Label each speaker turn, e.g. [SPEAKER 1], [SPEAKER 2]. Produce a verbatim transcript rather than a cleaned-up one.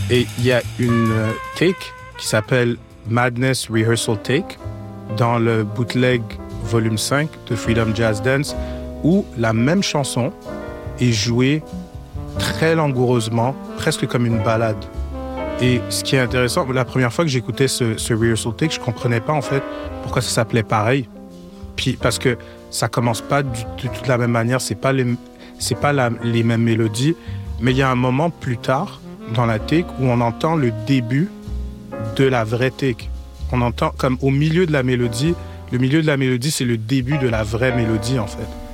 [SPEAKER 1] Et il y a une euh, take qui s'appelle Madness Rehearsal Take dans le bootleg volume cinq de Freedom Jazz Dance où la même chanson est jouée très langoureusement, presque comme une ballade. Et ce qui est intéressant, la première fois que j'écoutais ce, ce rehearsal take, je comprenais pas en fait pourquoi ça s'appelait pareil. Puis parce que ça commence pas du tout de la même manière, c'est pas les, c'est pas la, les mêmes mélodies, mais il y a un moment plus tard dans la take où on entend le début de la vraie take. On entend comme au milieu de la mélodie, le milieu de la mélodie, c'est le début de la vraie mélodie en fait.